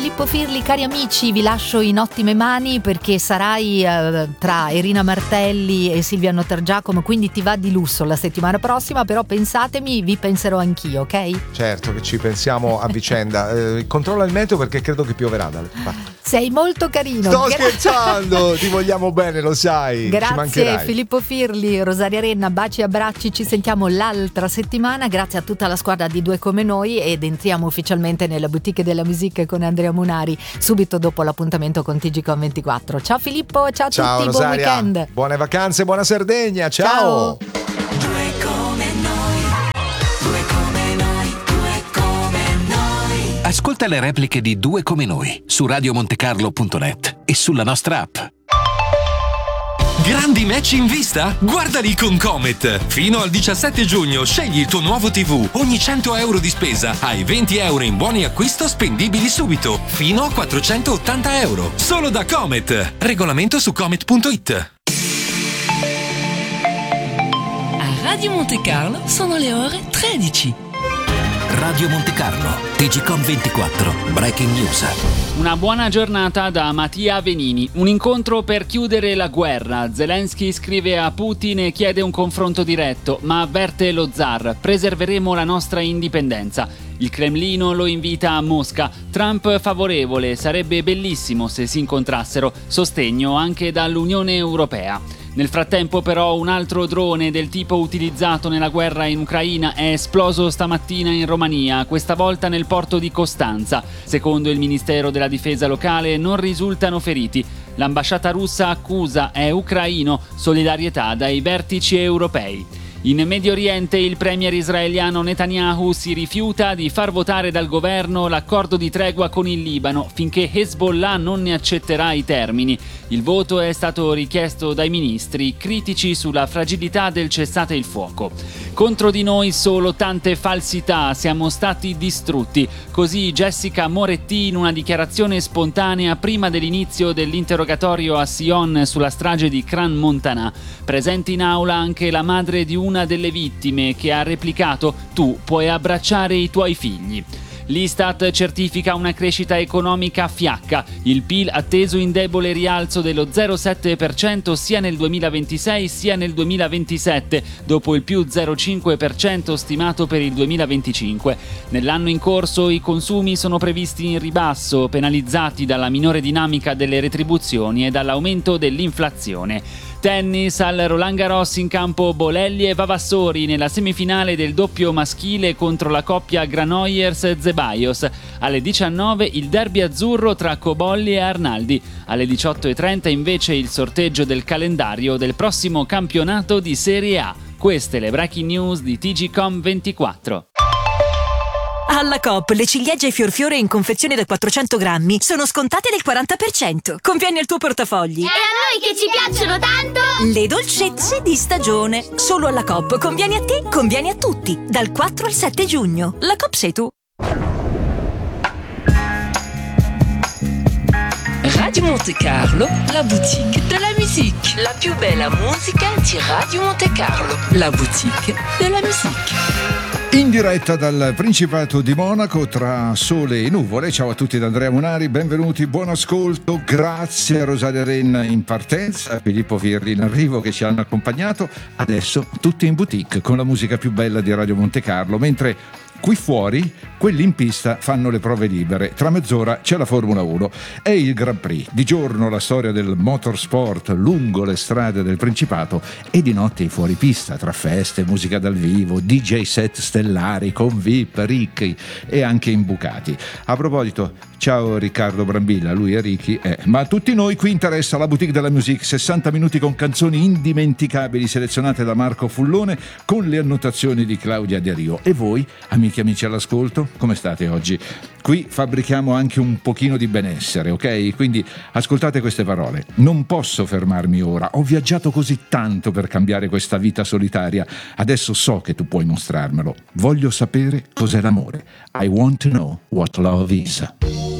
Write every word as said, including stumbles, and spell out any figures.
Filippo Firli, cari amici, vi lascio in ottime mani perché sarai eh, tra Irina Martelli e Silvia Notargiacomo, quindi ti va di lusso la settimana prossima, però pensatemi, vi penserò anch'io, ok? Certo che ci pensiamo a vicenda. Eh, controlla il meteo perché credo che pioverà dalle parti. Sei molto carino. Sto Gra- scherzando, ti vogliamo bene, lo sai. Grazie ci mancherai. Filippo Firli, Rosaria Renna, baci e abbracci, ci sentiamo l'altra settimana, grazie a tutta la squadra di Due Come Noi ed entriamo ufficialmente nella boutique della musique con Andrea Munari subito dopo l'appuntamento con T G Com ventiquattro. Ciao Filippo, ciao a ciao, tutti, Rosaria. buon weekend. Buone vacanze, buona Sardegna, ciao. Ciao. Ascolta le repliche di Due Come Noi su radio monte carlo punto net e sulla nostra app. Grandi match in vista? Guardali con Comet! Fino al diciassette giugno scegli il tuo nuovo tivù. Ogni cento euro di spesa hai venti euro in buoni acquisto spendibili subito. Fino a quattrocentottanta euro. Solo da Comet. Regolamento su comet punto it. A Radio Monte Carlo sono le ore tredici. Radio Monte Carlo, T G Com ventiquattro, Breaking News. Una buona giornata da Mattia Venini. Un incontro per chiudere la guerra. Zelensky scrive a Putin e chiede un confronto diretto, ma avverte lo zar: preserveremo la nostra indipendenza. Il Cremlino lo invita a Mosca. Trump favorevole: sarebbe bellissimo se si incontrassero. Sostegno anche dall'Unione Europea. Nel frattempo però un altro drone del tipo utilizzato nella guerra in Ucraina è esploso stamattina in Romania, questa volta nel porto di Costanza. Secondo il Ministero della Difesa locale non risultano feriti. L'ambasciata russa accusa è ucraino, solidarietà dai vertici europei. In Medio Oriente il premier israeliano Netanyahu si rifiuta di far votare dal governo l'accordo di tregua con il Libano finché Hezbollah non ne accetterà i termini. Il voto è stato richiesto dai ministri, critici sulla fragilità del cessate il fuoco. Contro di noi solo tante falsità, siamo stati distrutti. Così Jessica Moretti in una dichiarazione spontanea prima dell'inizio dell'interrogatorio a Sion sulla strage di Crans-Montana. Presente in aula anche la madre di una delle vittime che ha replicato: tu puoi abbracciare i tuoi figli. L'Istat certifica una crescita economica fiacca, il P I L atteso in debole rialzo dello zero virgola sette per cento sia nel duemilaventisei sia nel duemilaventisette, dopo il più zero virgola cinque per cento stimato per il duemilaventicinque. Nell'anno in corso i consumi sono previsti in ribasso, penalizzati dalla minore dinamica delle retribuzioni e dall'aumento dell'inflazione. Tennis, al Roland Garros in campo Bolelli e Vavassori nella semifinale del doppio maschile contro la coppia Granollers-Zeballos. Alle diciannove il derby azzurro tra Cobolli e Arnaldi. Alle diciotto e trenta invece il sorteggio del calendario del prossimo campionato di Serie A. Queste le breaking news di T G Com ventiquattro. Alla Coop le ciliegie fior fiore in confezione da quattrocento grammi sono scontate del quaranta per cento. Conviene al tuo portafogli. E a noi che ci piacciono tanto! Le dolcezze di stagione. Solo alla Coop. Conviene a te, conviene a tutti. Dal quattro al sette giugno. La Coop sei tu. Radio Monte Carlo, la boutique de la musique. La più bella musica di Radio Monte Carlo. La boutique de la musique. In diretta dal Principato di Monaco tra sole e nuvole. Ciao a tutti da Andrea Munari, benvenuti, buon ascolto. Grazie a Rosaria Renna in partenza, a Filippo Firli in arrivo che ci hanno accompagnato. Adesso tutti in boutique con la musica più bella di Radio Monte Carlo, mentre qui fuori quelli in pista fanno le prove libere. Tra mezz'ora c'è la Formula uno e il Grand Prix. Di giorno la storia del motorsport lungo le strade del Principato e di notte i fuoripista tra feste, musica dal vivo, D J set stellari con V I P ricchi e anche imbucati. A proposito, ciao Riccardo Brambilla, lui è Ricky, eh, ma a tutti noi qui interessa la boutique della musique, sessanta minuti con canzoni indimenticabili selezionate da Marco Fullone con le annotazioni di Claudia De Rio. E voi, amici e amici all'ascolto, come state oggi? Qui fabbrichiamo anche un pochino di benessere, ok? Quindi ascoltate queste parole. Non posso fermarmi ora, ho viaggiato così tanto per cambiare questa vita solitaria. Adesso so che tu puoi mostrarmelo. Voglio sapere cos'è l'amore. I want to know what love is.